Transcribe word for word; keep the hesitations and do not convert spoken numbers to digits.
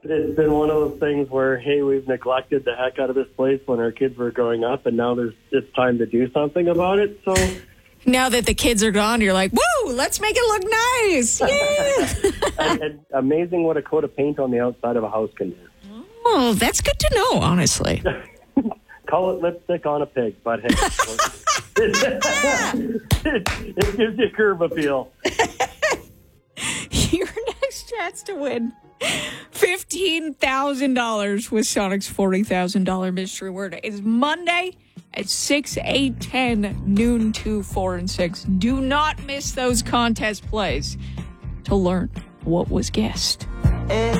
It's been one of those things where, hey, we've neglected the heck out of this place when our kids were growing up, and now there's it's time to do something about it. So now that the kids are gone, you're like, woo, let's make it look nice. Yeah. and, and amazing what a coat of paint on the outside of a house can do. Oh, that's good to know, honestly. Call it lipstick on a pig, but hey, it, it gives you curb appeal. Your next chance to win fifteen thousand dollars with Sonic's forty thousand dollars mystery word is Monday at six, eight, ten, noon, two, four, and six. Do not miss those contest plays to learn what was guessed.